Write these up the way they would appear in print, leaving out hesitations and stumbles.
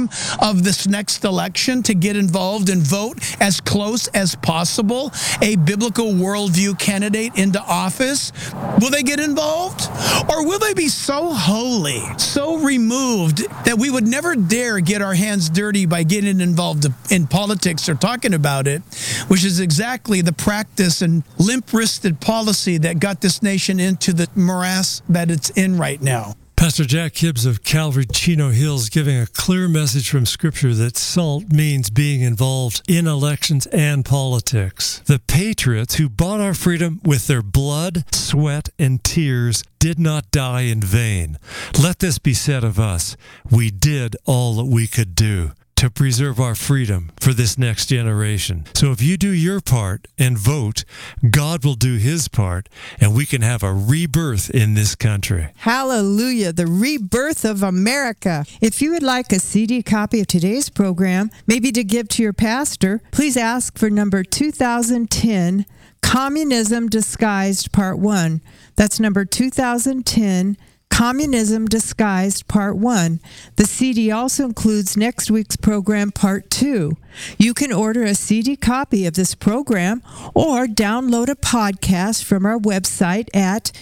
time of this next election to get involved and vote as close as possible a biblical worldview candidate into office? Will they get involved? Or will they be so holy, so removed that we would never dare get our hands dirty by getting involved in politics or talking about it, which is exactly the practice and limp-wristed policy that got this nation into the morass that it's in right now. Pastor Jack Hibbs of Calvary Chino Hills giving a clear message from Scripture that SALT means being involved in elections and politics. The patriots who bought our freedom with their blood, sweat, and tears did not die in vain. Let this be said of us. We did all that we could do to preserve our freedom for this next generation. So if you do your part and vote, God will do his part, and we can have a rebirth in this country. Hallelujah, the rebirth of America. If you would like a CD copy of today's program, maybe to give to your pastor, please ask for number 2010, Communism Disguised Part 1. That's number 2010, Communism Disguised Part 1. The CD also includes next week's program Part 2. You can order a CD copy of this program or download a podcast from our website at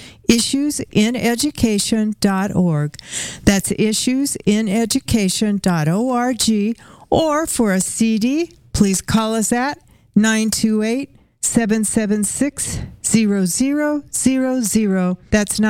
issueseneducation.org. That's issueseneducation.org. Or for a CD, please call us at 928-776-0000. That's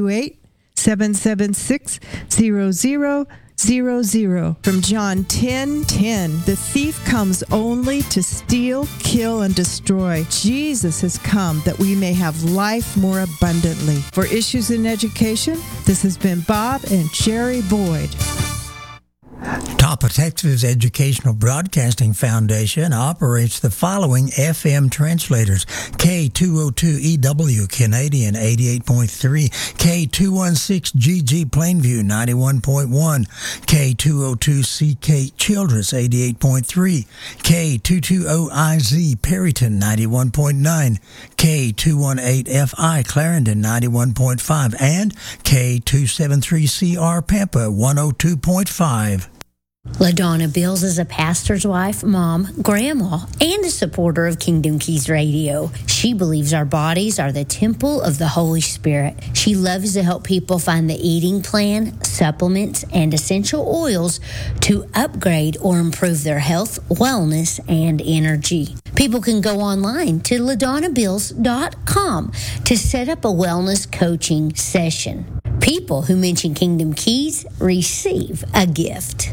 928-776-0000. From John 10:10, the thief comes only to steal, kill, and destroy. Jesus has come that we may have life more abundantly. For Issues in Education, this has been Bob and Jerry Boyd. Top of Texas Educational Broadcasting Foundation operates the following FM translators: K202EW Canadian 88.3, K216GG Plainview 91.1, K202CK Childress 88.3, K220IZ Perryton 91.9, K218FI Clarendon 91.5, and K273CR Pampa 102.5. LaDonna Bills is a pastor's wife, mom, grandma, and a supporter of Kingdom Keys Radio. She believes our bodies are the temple of the Holy Spirit. She loves to help people find the eating plan, supplements, and essential oils to upgrade or improve their health, wellness, and energy. People can go online to LaDonnaBills.com to set up a wellness coaching session. People who mention Kingdom Keys receive a gift.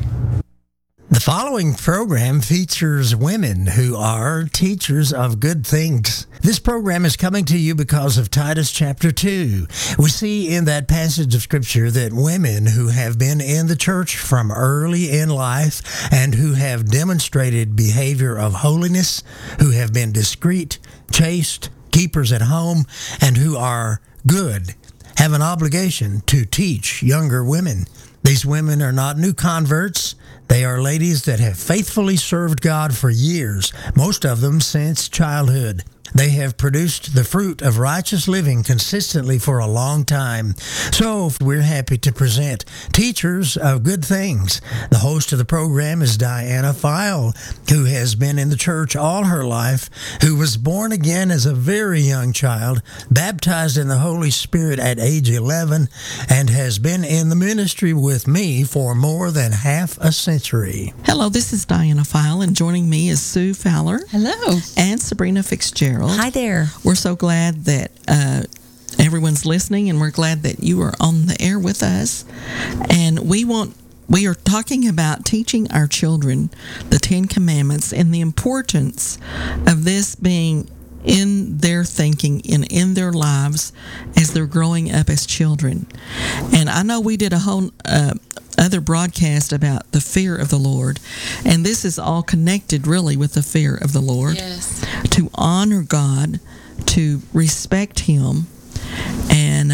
The following program features women who are teachers of good things. This program is coming to you because of Titus chapter 2. We see in that passage of Scripture that women who have been in the church from early in life and who have demonstrated behavior of holiness, who have been discreet, chaste, keepers at home, and who are good, have an obligation to teach younger women. These women are not new converts. They are ladies that have faithfully served God for years, most of them since childhood. They have produced the fruit of righteous living consistently for a long time. So we're happy to present Teachers of Good Things. The host of the program is Diana File, who has been in the church all her life, who was born again as a very young child, baptized in the Holy Spirit at age 11, and has been in the ministry with me for more than half a century. Hello, this is Diana File, and joining me is Sue Fowler. Hello. And Sabrina Fitzgerald. Hi there. We're so glad that everyone's listening, and we're glad that you are on the air with us. And we are talking about teaching our children the Ten Commandments and the importance of this being in their thinking and in their lives as they're growing up as children. And I know we did a whole other broadcast about the fear of the Lord, and this is all connected really with the fear of the Lord. Yes. To honor God, to respect Him, and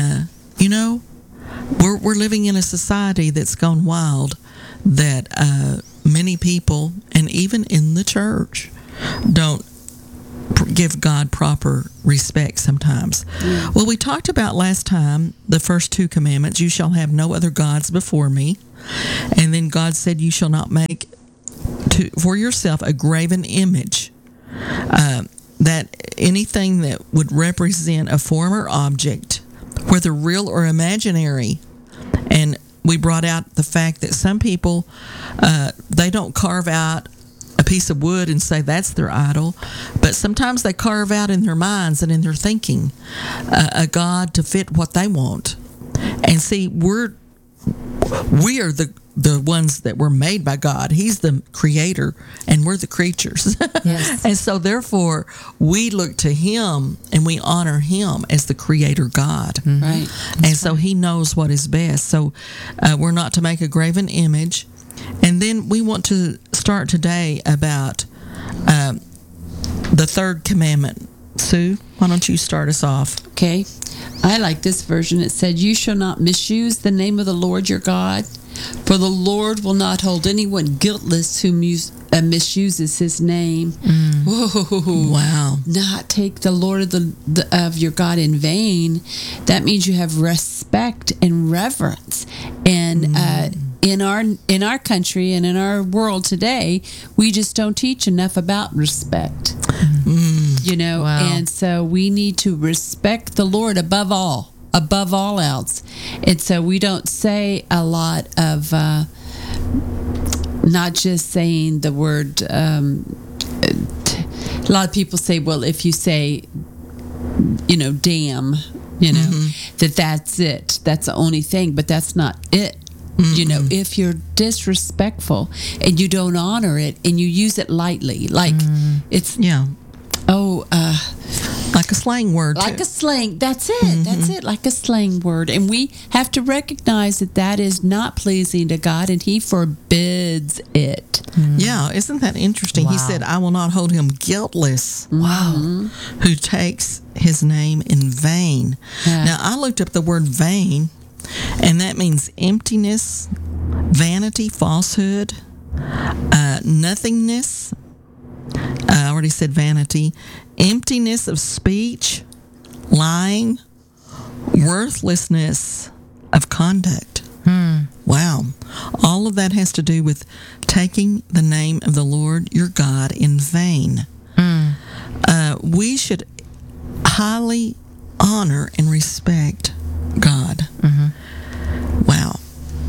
we're living in a society that's gone wild, that many people, and even in the church, don't give God proper respect sometimes. Well, we talked about last time the first two commandments: you shall have no other gods before me. And then God said, you shall not make for yourself a graven image, that anything that would represent a form or object, whether real or imaginary. And we brought out the fact that some people, they don't carve out a piece of wood and say that's their idol, but sometimes they carve out in their minds and in their thinking a God to fit what they want. And see, we are the ones that were made by God. He's the creator, and we're the creatures. Yes. And so therefore, we look to him and we honor him as the creator God. Right. And so he knows what is best. So we're not to make a graven image. And then we want to start today about the third commandment. Sue, why don't you start us off? Okay. I like this version. It said, you shall not misuse the name of the Lord your God, for the Lord will not hold anyone guiltless who misuses his name. Whoa. Wow. Not take the Lord of your God in vain. That means you have respect and reverence. And in our country and in our world today, we just don't teach enough about respect. Wow. And so we need to respect the Lord above all else. And so we don't say a lot of not just saying the word. A lot of people say, well, if you say, damn, that's it. That's the only thing, but that's not it. If you're disrespectful and you don't honor it and you use it lightly, like it's like a slang word, like too. a slang. That's it. That's it. Like a slang word, and we have to recognize that is not pleasing to God, and He forbids it. Yeah, isn't that interesting? Wow. He said, I will not hold him guiltless. Wow. Who takes his name in vain. Yeah. Now, I looked up the word vain, and that means emptiness, vanity, falsehood, nothingness. I already said vanity. Emptiness of speech, lying, worthlessness of conduct. Wow. All of that has to do with taking the name of the Lord your God in vain. We should highly honor and respect God. Wow.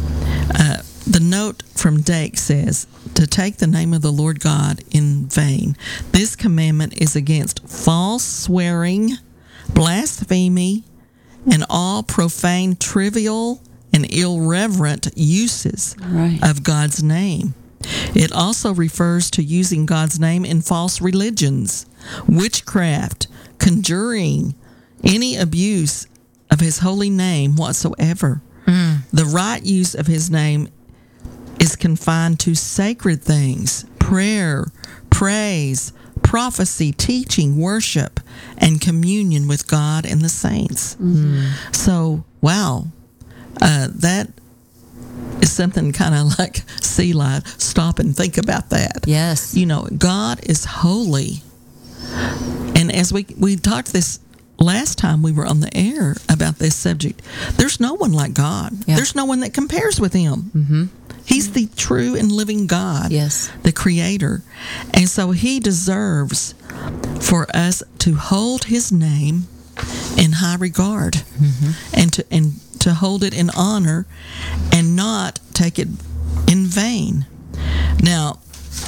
The note from Dake says, to take the name of the Lord God in vain. This commandment is against false swearing, blasphemy, and all profane, trivial, and irreverent uses of God's name. It also refers to using God's name in false religions, witchcraft, conjuring, any abuse of his holy name whatsoever. The right use of his name is confined to sacred things, prayer, praise, prophecy, teaching, worship, and communion with God and the saints. So, wow, that is something kind of like sea life. Stop and think about that. Yes. God is holy. And as we talked this last time we were on the air about this subject, there's no one like God. Yeah. There's no one that compares with him. He's the true and living God, Yes. the creator. And so he deserves for us to hold his name in high regard and to hold it in honor and not take it in vain. Now,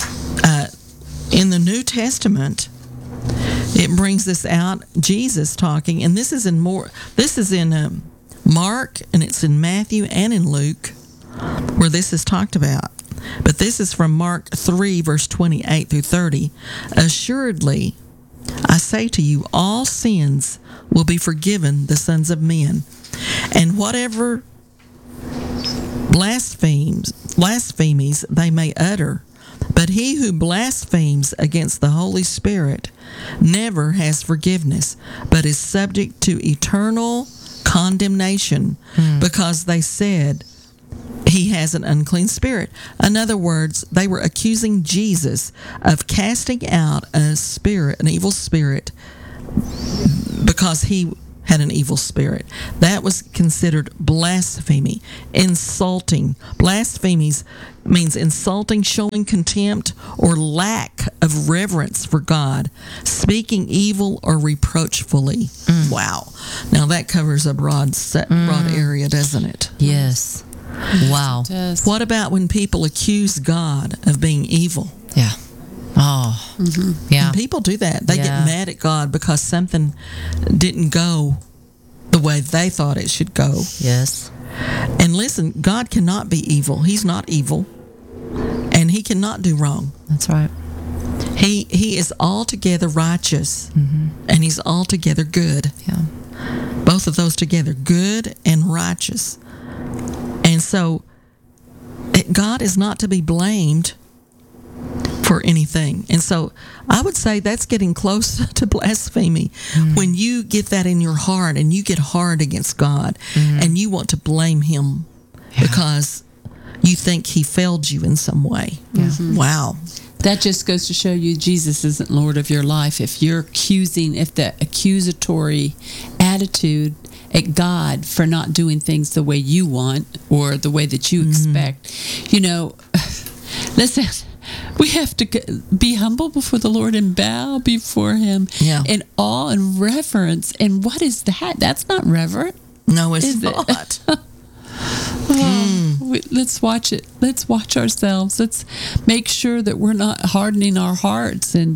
in the New Testament, it brings this out, Jesus talking, and this is in Mark, and it's in Matthew and in Luke, where this is talked about. But this is from Mark 3, verse 28 through 30. Assuredly, I say to you, all sins will be forgiven the sons of men, and whatever blasphemies they may utter. But he who blasphemes against the Holy Spirit never has forgiveness, but is subject to eternal condemnation, because they said he has an unclean spirit. In other words, they were accusing Jesus of casting out an evil spirit, because he had an evil spirit. That was considered blasphemy, insulting. Blasphemies means insulting, showing contempt, or lack of reverence for God, speaking evil or reproachfully. Wow. Now that covers a broad area, doesn't it? Yes. Wow. Does. What about when people accuse God of being evil? Yeah. Oh. Yeah. And people do that. They get mad at God because something didn't go the way they thought it should go. Yes. And listen, God cannot be evil. He's not evil. And he cannot do wrong. That's right. He is altogether righteous, and he's altogether good. Yeah. Both of those together, good and righteous. And so God is not to be blamed for anything. And so I would say that's getting close to blasphemy when you get that in your heart and you get hard against God and you want to blame him because you think he failed you in some way. Wow. That just goes to show you Jesus isn't Lord of your life. If you're accusing, if the accusatory attitude at God for not doing things the way you want or the way that you expect, you know, listen, we have to be humble before the Lord and bow before him in awe and reverence. And what is that? That's not reverent. No, it's not. Let's watch it. Let's watch ourselves. Let's make sure that we're not hardening our hearts and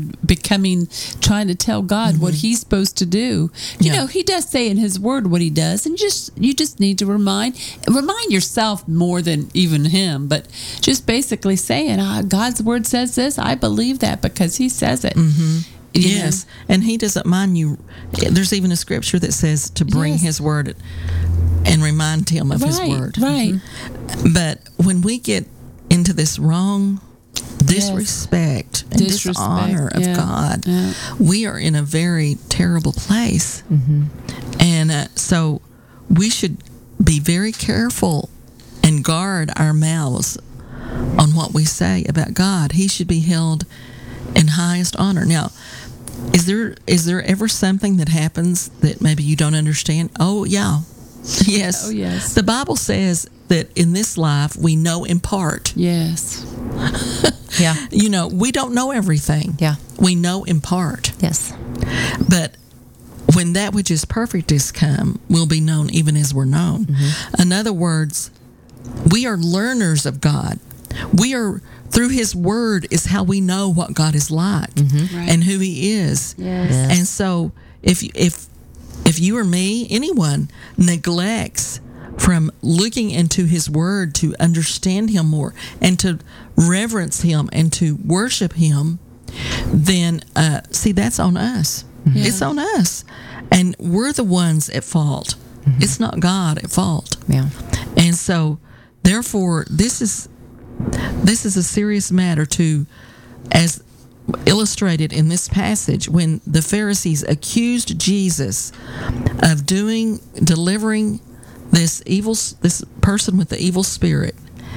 trying to tell God what he's supposed to do. You know, he does say in his word what he does, and you just need to remind yourself more than even him, but just basically saying, God's word says this. I believe that because he says it. Yes, and he doesn't mind you. There's even a scripture that says to bring his word and remind him of his word. Right. But when we get into this wrong disrespect and dishonor of God, we are in a very terrible place. And so we should be very careful and guard our mouths on what we say about God. He should be held in highest honor. Now, is there ever something that happens that maybe you don't understand? Oh, yeah. Yes. Oh, yes. The Bible says that in this life we know in part. Yes. Yeah. You know, we don't know everything. Yeah. We know in part. Yes. But when that which is perfect is come, we'll be known even as we're known. In other words, we are learners of God. We are, through his word is how we know what God is like and who he is. Yes. And so if you or me, anyone, neglects from looking into his word to understand him more and to reverence him and to worship him, then see, that's on us. It's on us. And we're the ones at fault. It's not God at fault. Yeah. And so therefore this is a serious matter to, as illustrated in this passage, when the Pharisees accused Jesus of delivering this person with the evil spirit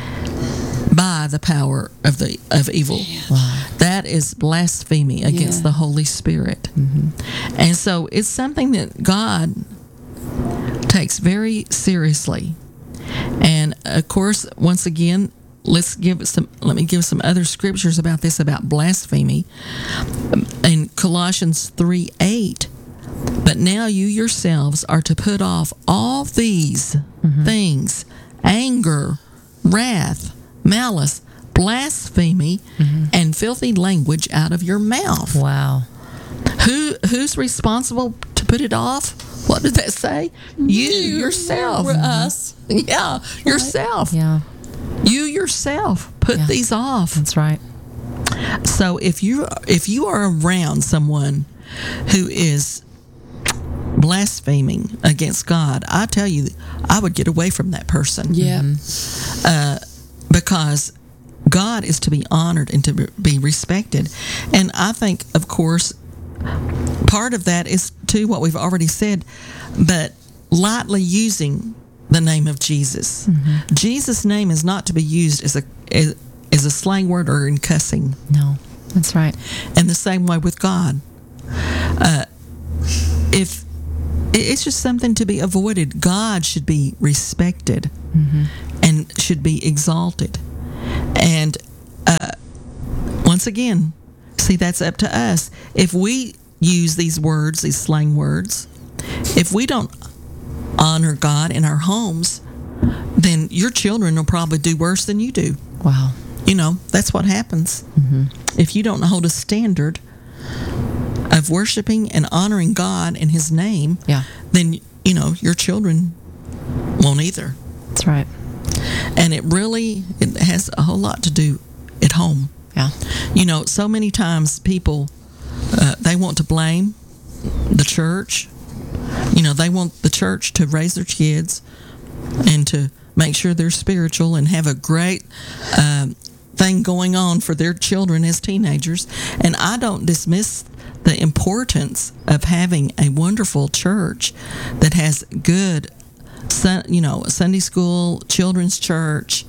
by the power of evil. Wow. That is blasphemy against the Holy Spirit. And so it's something that God takes very seriously. And of course, once again, let me give some other scriptures about this, about blasphemy. In Colossians 3:8, but now you yourselves are to put off all these things: anger, wrath, malice, blasphemy, and filthy language out of your mouth. Wow. Who's responsible to put it off? What did that say? You yourself. Us. Yeah, yourself. Yeah. You yourself put these off. That's right. So if you are around someone who is blaspheming against God, I tell you, I would get away from that person. Yeah. Because God is to be honored and to be respected. And I think, of course, part of that is too what we've already said, but lightly using the name of Jesus. Jesus' name is not to be used as a slang word or in cussing. No, that's right. And the same way with God. If It's just something to be avoided. God should be respected and should be exalted. And once again, see, that's up to us. If we use these words, these slang words, if we don't honor God in our homes, then your children will probably do worse than you do. Wow. You know, that's what happens. If you don't hold a standard of worshiping and honoring God in His name, then, you know, your children won't either. That's right. And it has a whole lot to do at home. Yeah. You know, so many times people, they want to blame the church. You know, they want the church to raise their kids and to make sure they're spiritual and have a great thing going on for their children as teenagers. And I don't dismiss the importance of having a wonderful church that has good, you know, Sunday school, children's church,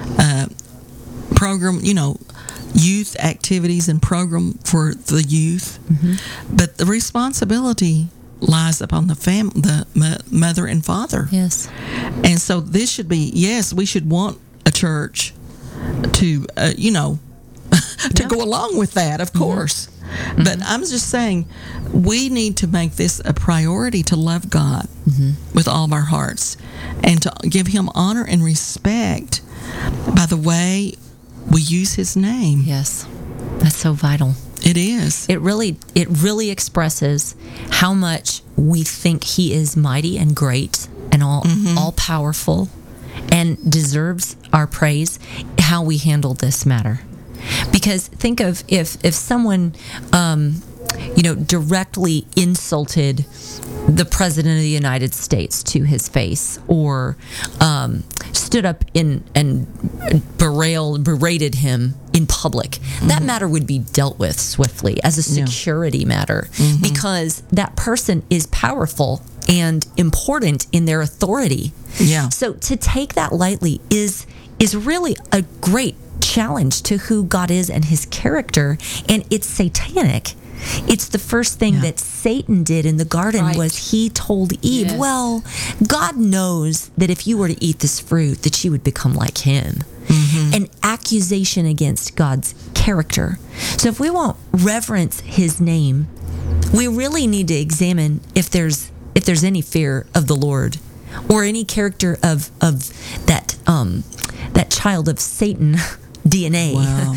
program, you know, youth activities and program for the youth. But the responsibility lies upon the mother and father. Yes. And so this should be, yes, we should want a church to, you know, to go along with that, of course. But I'm just saying, we need to make this a priority to love God with all of our hearts and to give Him honor and respect by the way we use His name. Yes. That's so vital. It is. It really expresses how much we think He is mighty and great and all powerful and deserves our praise, how we handle this matter. Because think of if someone you know, directly insulted the President of the United States to his face, or stood up and berated him in public, that matter would be dealt with swiftly as a security matter, because that person is powerful and important in their authority. Yeah. So to take that lightly is really a great challenge to who God is and His character, and it's satanic. It's the first thing that Satan did in the garden was he told Eve, well, God knows that if you were to eat this fruit, that you would become like Him. An accusation against God's character. So if we want reverence His name, we really need to examine if there's any fear of the Lord, or any character of that child of Satan DNA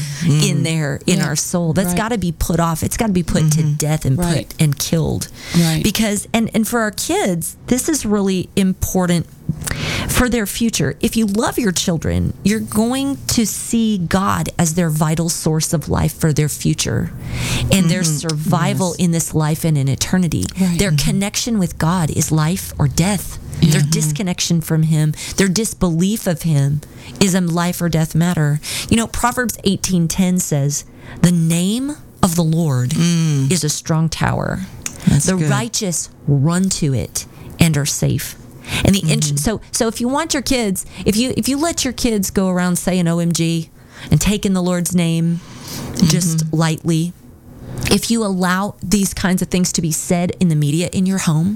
in our soul. That's got to be put off. It's got to be put to death and put and killed. Because and for our kids, this is really important for their future. If you love your children, you're going to see God as their vital source of life for their future and their survival in this life and in eternity. Their connection with God is life or death. Their disconnection from Him, their disbelief of Him is a life or death matter. You know, Proverbs 18:10 says, "The name of the Lord is a strong tower. The righteous run to it and are safe." And so if you want your kids, if you let your kids go around saying OMG and taking the Lord's name just lightly, if you allow these kinds of things to be said in the media in your home,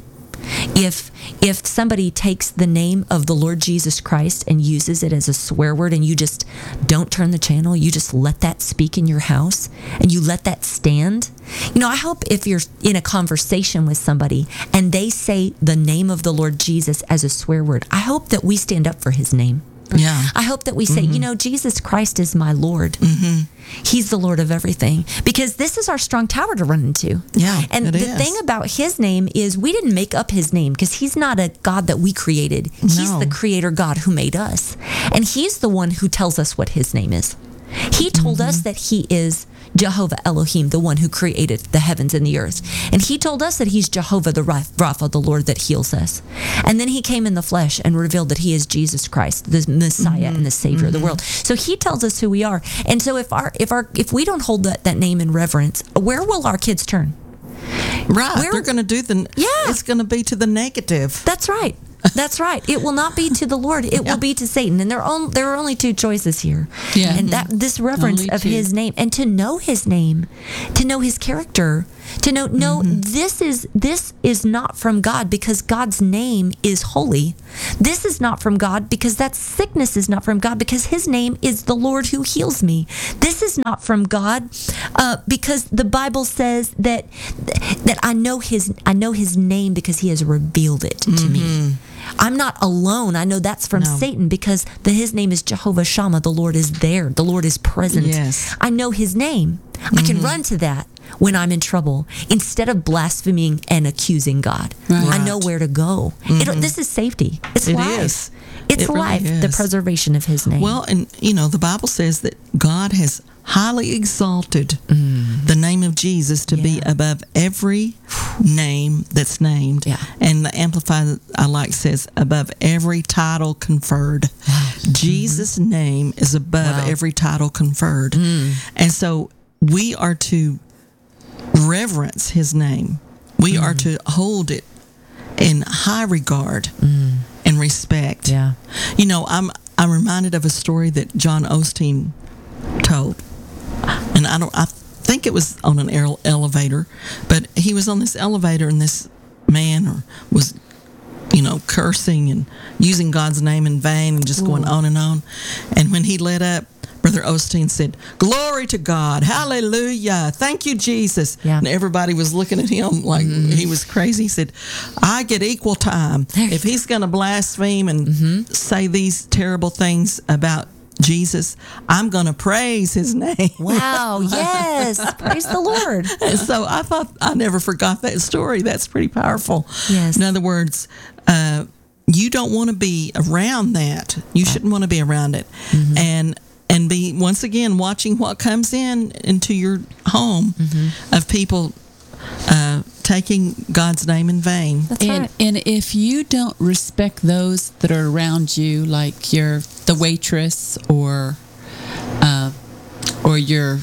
if somebody takes the name of the Lord Jesus Christ and uses it as a swear word, and you just don't turn the channel, you just let that speak in your house and you let that stand. You know, I hope if you're in a conversation with somebody and they say the name of the Lord Jesus as a swear word, I hope that we stand up for His name. Yeah. I hope that we say, you know, Jesus Christ is my Lord. He's the Lord of everything. Because this is our strong tower to run into. Yeah, and the thing about His name is we didn't make up His name, because He's not a God that we created. He's the creator God who made us. And He's the one who tells us what His name is. He told us that He is Jehovah Elohim, the one who created the heavens and the earth. And He told us that He's Jehovah the Rapha, the Lord that heals us. And then He came in the flesh and revealed that He is Jesus Christ, the Messiah and the Savior of the world. So He tells us who we are. And so if we don't hold that name in reverence, where will our kids turn? They're going to do it's going to be to the negative. That's right. That's right. It will not be to the Lord. It will be to Satan. And there are only two choices here. Yeah. And that this reverence Only of two. his name, and to know his name, to know his character, to know this is not from God, because God's name is holy. This is not from God because that sickness is not from God, because his name is the Lord who heals me. This is not from God because the Bible says that I know his name because he has revealed it to me. I'm not alone. I know that's from Satan because his name is Jehovah Shammah. The Lord is there. The Lord is present. Yes. I know his name. I can run to that when I'm in trouble instead of blaspheming and accusing God. Right. I know where to go. This is safety. It's It life. is. It's It really life. The is. preservation of his name. Well, and the Bible says that God has highly exalted the name of Jesus to be above every name that's named. Yeah. And the Amplified, I like, says above every title conferred. Jesus' name is above every title conferred. And so we are to reverence his name. We are to hold it in high regard and respect. Yeah. I'm reminded of a story that John Osteen told, and I think it was on an elevator, but he was on this elevator and this man was cursing and using God's name in vain and just going on. And when he let up, Brother Osteen said, "Glory to God, hallelujah, thank you, Jesus." Yeah. And everybody was looking at him like he was crazy. He said, "I get equal time. If he's going to blaspheme and say these terrible things about Jesus, I'm going to praise his name." Wow. Yes. Praise the Lord. And so I thought, I never forgot that story. That's pretty powerful. Yes. In other words, you don't want to be around that. You shouldn't want to be around it. And be, once again, watching what comes into your home of people taking God's name in vain. That's right. And if you don't respect those that are around you, like the waitress or your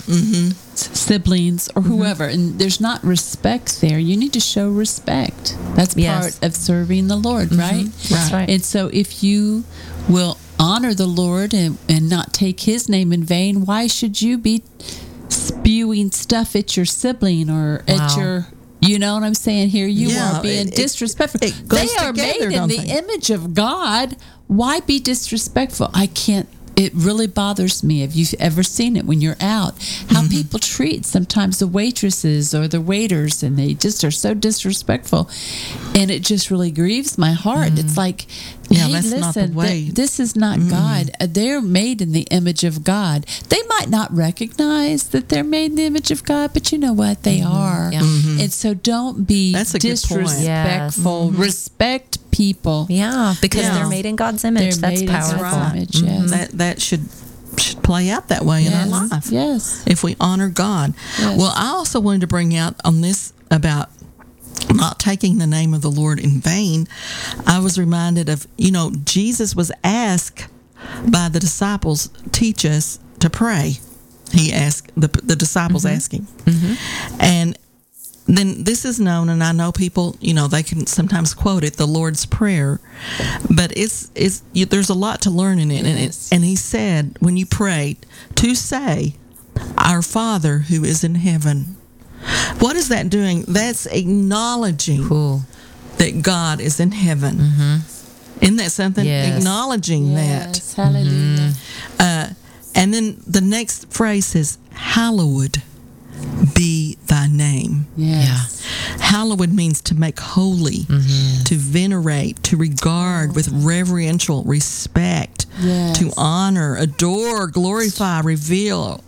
siblings or whoever, and there's not respect there, you need to show respect. That's part of serving the Lord, right? That's right. And so if you will honor the Lord and not take his name in vain, why should you be spewing stuff at your sibling or at your, you know what I'm saying? Here you are being disrespectful. It goes They are together, made in don't the they? image of God. Why be disrespectful? I can't. It really bothers me. If you've ever seen it when you're out, how people treat sometimes the waitresses or the waiters, and they just are so disrespectful, and it just really grieves my heart. It's like, Yeah, hey, that's listen, not the way. this is not God. They're made in the image of God. They might not recognize that they're made in the image of God, but you know what? They are. Yeah. And so don't be That's a good point. disrespectful. Respect people. Yeah, because they're made in God's image. They're That's made in God's powerful. image, yes. That should play out that way in our Yes. life. Yes. If we honor God. Yes. Well, I also wanted to bring out on this about not taking the name of the Lord in vain. I was reminded of, Jesus was asked by the disciples, teach us to pray. He asked, the disciples asking. And then this is known, and I know people, they can sometimes quote it, the Lord's Prayer, but there's a lot to learn in it. And he said, when you pray, to say, "Our Father who is in heaven." What is that doing? That's acknowledging that God is in heaven. Isn't that something? Yes. Acknowledging Yes. Hallelujah. that. And then the next phrase is, "Hallowed be thy name." Yes. Hallowed means to make holy, to venerate, to regard with reverential respect, Yes. to honor, adore, glorify, reveal,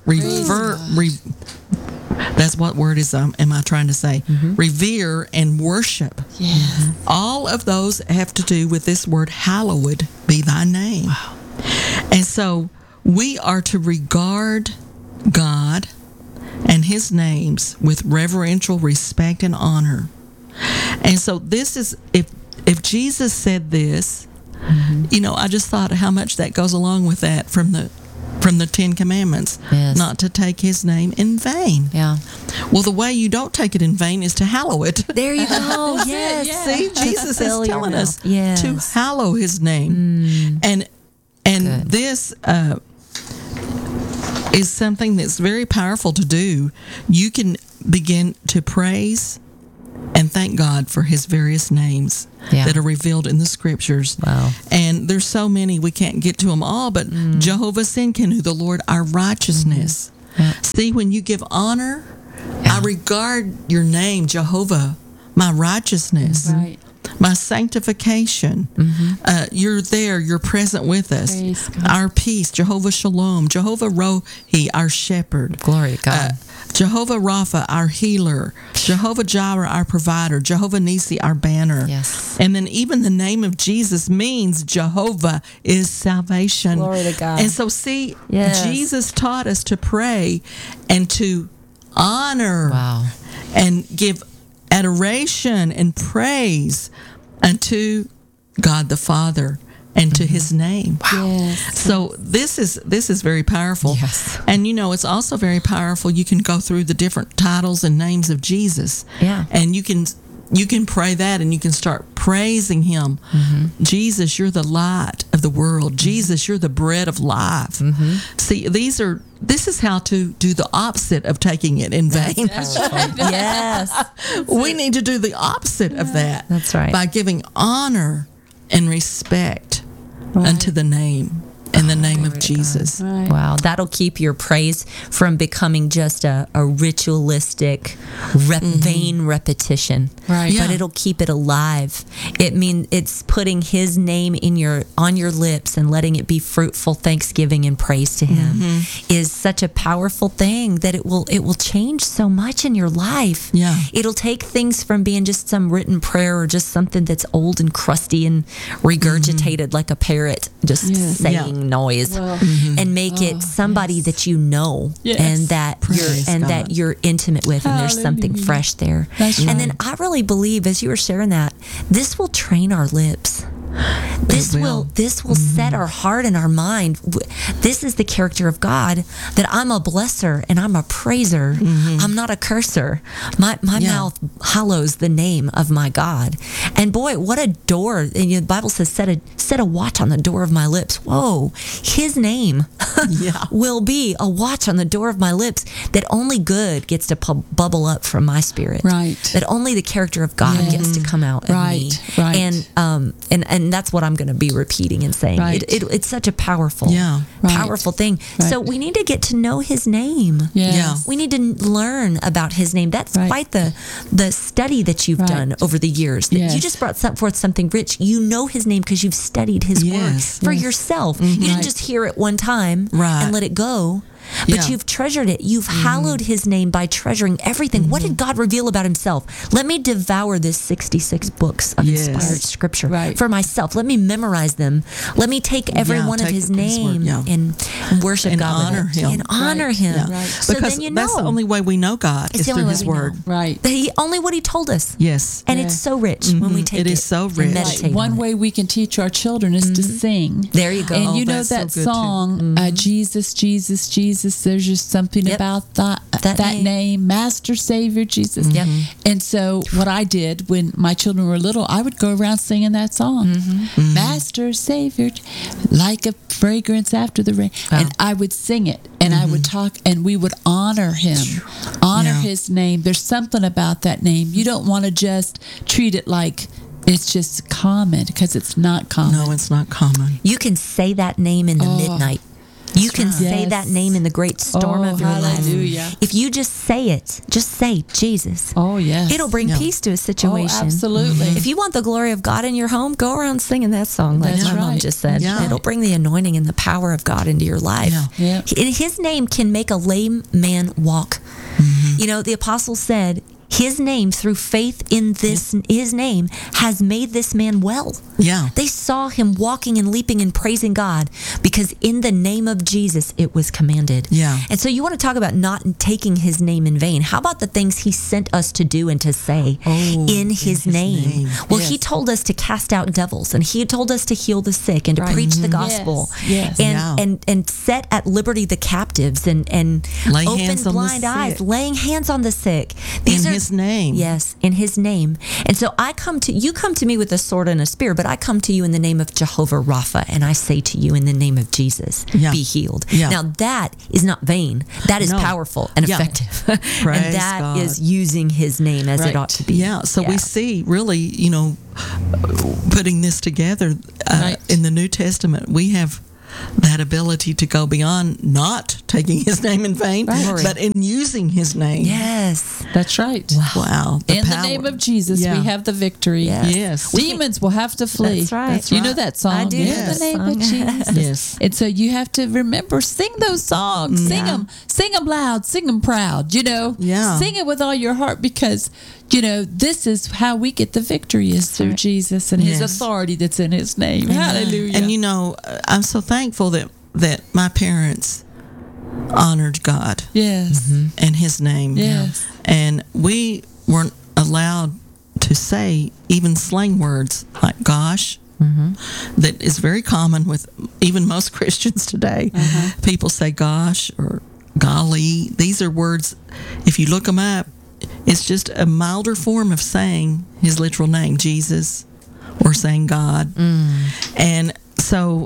that's what word is am I trying to say? Revere and worship. Yes. All of those have to do with this word, hallowed be thy name. Wow. And so we are to regard God and his names with reverential respect and honor. And so this is, if Jesus said this, I just thought how much that goes along with that from the from the 10 Commandments, Yes. not to take his name in vain. Yeah. Well, the way you don't take it in vain is to hallow it. There you go. Yes. See, Jesus is fill your telling us mouth. Yes. to hallow his name. And Good. this is something that's very powerful to do. You can begin to praise and thank God for his various names Yeah. that are revealed in the scriptures. Wow. And there's so many, we can't get to them all, but Jehovah Sinkenu, the Lord our righteousness. Yeah. See, when you give honor, I regard your name, Jehovah, my righteousness. Right. My sanctification. You're there. You're present with us. Praise God. Our peace, Jehovah Shalom, Jehovah Rohi, our shepherd. Glory to God. Jehovah Rapha, our healer. Jehovah Jireh, our provider. Jehovah Nisi, our banner. Yes. And then even the name of Jesus means Jehovah is salvation. Glory to God. And so see, Yes. Jesus taught us to pray and to honor Wow. and give adoration and praise unto God the Father and to his name. Yes. So this is very powerful. Yes. And it's also very powerful. You can go through the different titles and names of Jesus. Yeah. And you can pray that, and you can start praising him. Jesus, you're the light of the world. Jesus, you're the bread of life. See, this is how to do the opposite of taking it in vain. Yes. We need to do the opposite of that. That's right. By giving honor and respect unto the name, in the name of Jesus. Right. Wow, that'll keep your praise from becoming just a ritualistic, vain repetition. Right. But Yeah. it'll keep it alive. It's putting his name on your lips and letting it be fruitful thanksgiving and praise to him is such a powerful thing that it will change so much in your life. Yeah. It'll take things from being just some written prayer or just something that's old and crusty and regurgitated like a parrot just Yes. saying noise Well, and make it somebody that you know Yes. and that Praise that God. you're intimate with, and there's something Hallelujah. fresh there. That's And right. then I really believe, as you were sharing that, this will train our lips. This will set our heart and our mind. This is the character of God, that I'm a blesser and I'm a praiser. I'm not a curser. My mouth hallows the name of my God. And boy, what a door. And the Bible says, set a watch on the door of my lips. Whoa, his name will be a watch on the door of my lips, that only good gets to bubble up from my spirit. Right. That only the character of God gets to come out of me. Right. And that's what I'm going to be repeating and saying. Right. It's such a powerful, Yeah. Right. powerful thing. Right. So we need to get to know his name. Yes. Yeah. We need to learn about his name. That's Right. quite the study that you've Right. done over the years. That Yes. You just brought forth something rich. You know his name because you've studied his word Yes. for yourself. You didn't Right. just hear it one time Right. and let it go. But Yeah. you've treasured it. You've hallowed his name by treasuring everything. What did God reveal about himself? Let me devour this 66 books of Yes. inspired scripture Right. for myself. Let me memorize them. Let me take every Yeah, one of take his his name word, yeah. and worship And God with honor it. him. And honor Right. him. Yeah. Right. So Because then you that's the know. only way we know God It's is the only through way his we know. word. Right. Only what he told us. Yes. And it's so rich when we take It it. is so and rich. meditate One on it. way we can teach our children is to sing. There you go. And Oh, you know that's so that good, too. song, Jesus, Jesus, Jesus. There's just something Yep. about that That name, Master, Savior, Jesus. Yep. And so what I did when my children were little, I would go around singing that song, Master, Savior, like a fragrance after the rain. And I would sing it, and I would talk, and we would honor him, honor Yeah. his name. There's something about that name. You don't want to just treat it like it's just common, because it's not common. No, it's not common. You can say that name in the midnight. You can say Yes. that name in the great storm Oh, of your hallelujah. life. If you just say Jesus. Oh, yes. It'll bring peace to a situation. Oh, absolutely. If you want the glory of God in your home, go around singing that song like That's my mom right. just said. Yeah. It'll bring the anointing and the power of God into your life. Yeah. Yeah. His name can make a lame man walk. You know, the apostle said, his name, through faith in his name, has made this man well. Yeah. They saw him walking and leaping and praising God because in the name of Jesus, it was commanded. Yeah. And so you want to talk about not taking his name in vain. How about the things he sent us to do and to say in his name? Well, he told us to cast out devils, and he told us to heal the sick and to preach the gospel, and set at liberty the captives, and lay open hands on the blind eyes, sick. laying hands on the sick. In his name. Yes, in his name. And so you come to me with a sword and a spear, but I come to you in the name of Jehovah Rapha, and I say to you in the name of Jesus, be healed. Yeah. Now that is not vain. That is powerful and effective. And that is using his name as it ought to be. Yeah. So we see really, putting this together in the New Testament, we have that ability to go beyond not taking his name in vain, but in using his name. Yes. That's right. Wow. In the name of Jesus, we have the victory. Yes. Demons will have to flee. That's right. You know that song? I do. In the name of Jesus. Yes. And so you have to remember, sing those songs. Sing them loud, sing them proud, Yeah. Sing it with all your heart because, this is how we get the victory is through Jesus and his authority that's in his name. Hallelujah. And I'm so thankful that my parents honored God. Yes. And his name. Yes. And we weren't allowed to say even slang words like gosh. That is very common with even most Christians today. People say gosh or golly. These are words, if you look them up, it's just a milder form of saying his literal name, Jesus, or saying God. And so,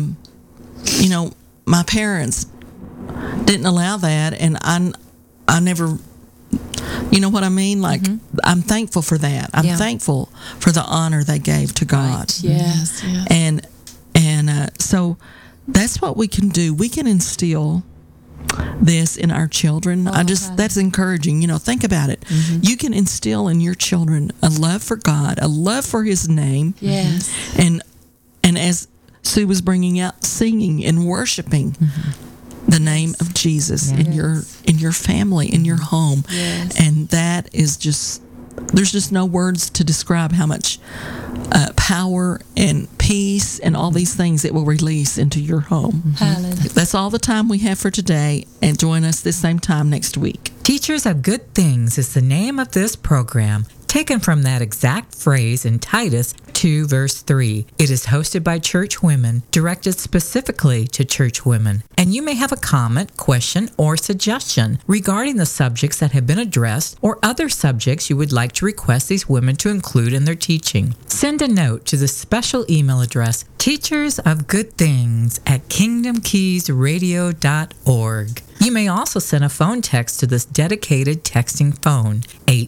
my parents didn't allow that, and I never, you know what I mean? Like, I'm thankful for that. I'm thankful for the honor they gave to God. Right. Yes. And so that's what we can do. We can instill this in our children. That's encouraging. Think about it. You can instill in your children a love for God, a love for his name. Yes. And as Sue was bringing out, singing and worshiping the name of Jesus in your family, in your home. Yes. And that is just, there's just no words to describe how much power and peace and all these things it will release into your home. Hallelujah. That's all the time we have for today, and join us this same time next week. Teachers of Good Things is the name of this program, taken from that exact phrase in Titus 2, verse 3. It is hosted by church women, directed specifically to church women. And you may have a comment, question, or suggestion regarding the subjects that have been addressed or other subjects you would like to request these women to include in their teaching. Send a note to the special email address, teachersofgoodthings@kingdomkeysradio.org. You may also send a phone text to this dedicated texting phone,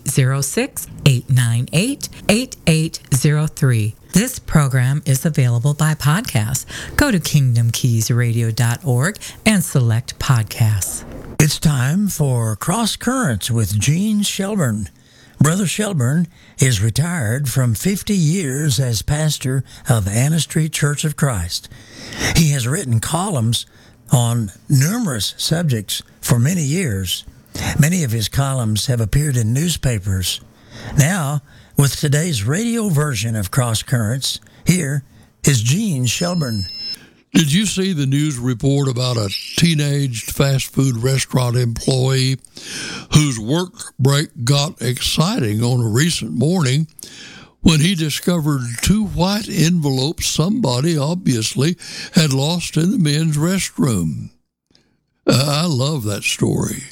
806-898-8803. This program is available by podcast. Go to kingdomkeysradio.org and select podcasts. It's time for Cross Currents with Gene Shelburne. Brother Shelburne is retired from 50 years as pastor of Anna Street Church of Christ. He has written columns on numerous subjects for many years. Many of his columns have appeared in newspapers. Now, with today's radio version of Cross Currents, here is Gene Shelburne. Did you see the news report about a teenage fast food restaurant employee whose work break got exciting on a recent morning when he discovered 2 white envelopes somebody obviously had lost in the men's restroom? I love that story.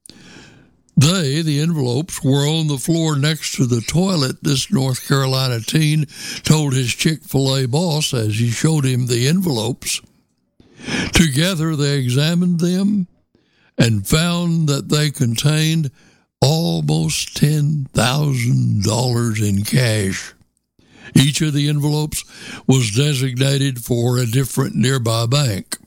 The envelopes, were on the floor next to the toilet, this North Carolina teen told his Chick-fil-A boss as he showed him the envelopes. Together they examined them and found that they contained almost $10,000 in cash. Each of the envelopes was designated for a different nearby bank.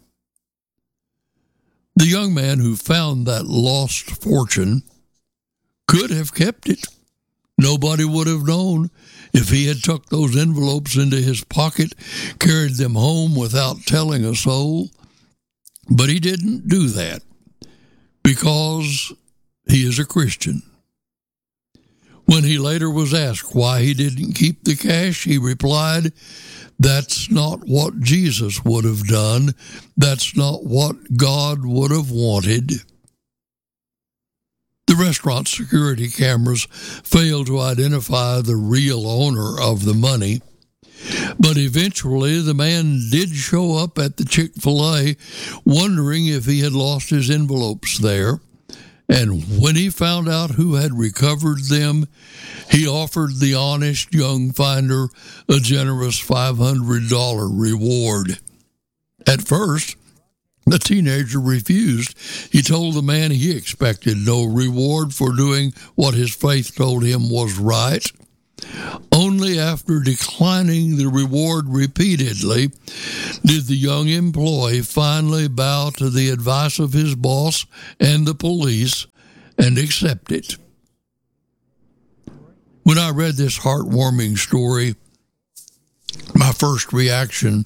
The young man who found that lost fortune could have kept it. Nobody would have known if he had tucked those envelopes into his pocket, carried them home without telling a soul. But he didn't do that because he is a Christian. When he later was asked why he didn't keep the cash, he replied, "That's not what Jesus would have done. That's not what God would have wanted." The restaurant security cameras failed to identify the real owner of the money, but eventually the man did show up at the Chick-fil-A wondering if he had lost his envelopes there. And when he found out who had recovered them, he offered the honest young finder a generous $500 reward. At first, the teenager refused. He told the man he expected no reward for doing what his faith told him was right. Only after declining the reward repeatedly did the young employee finally bow to the advice of his boss and the police and accept it. When I read this heartwarming story, my first reaction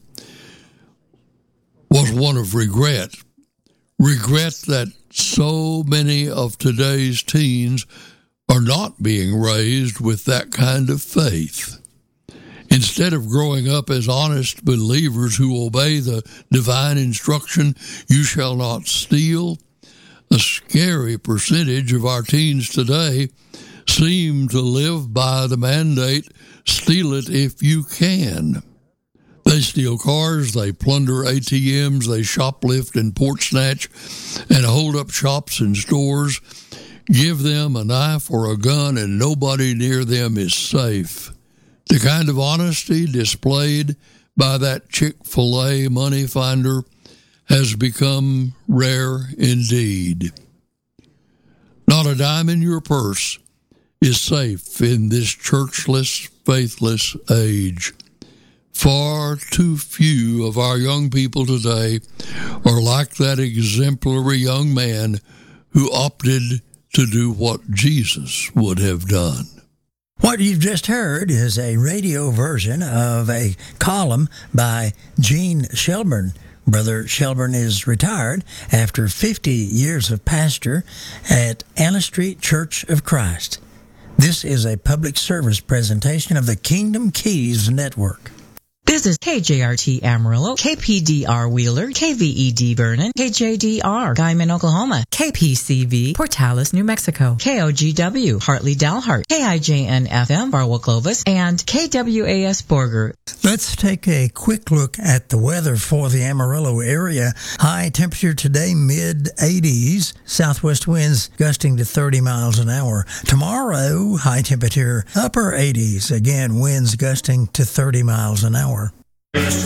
was one of regret. Regret that so many of today's teens are not being raised with that kind of faith. Instead of growing up as honest believers who obey the divine instruction, "You shall not steal," a scary percentage of our teens today seem to live by the mandate, "Steal it if you can." They steal cars, they plunder ATMs, they shoplift and porch snatch and hold up shops and stores. Give them a knife or a gun and nobody near them is safe. The kind of honesty displayed by that Chick-fil-A money finder has become rare indeed. Not a dime in your purse is safe in this churchless, faithless age. Far too few of our young people today are like that exemplary young man who opted to do what Jesus would have done. What you've just heard is a radio version of a column by Gene Shelburne. Brother Shelburne is retired after 50 years of pastor at Anna Street Church of Christ. This is a public service presentation of the Kingdom Keys Network. This is KJRT Amarillo, KPDR Wheeler, KVED Vernon, KJDR Guyman, Oklahoma, KPCV Portales, New Mexico, KOGW Hartley Dalhart, KIJN FM Barwell Clovis, and KWAS Borger. Let's take a quick look at the weather for the Amarillo area. High temperature today, mid-80s. Southwest winds gusting to 30 miles an hour. Tomorrow, high temperature, upper 80s. Again, winds gusting to 30 miles an hour.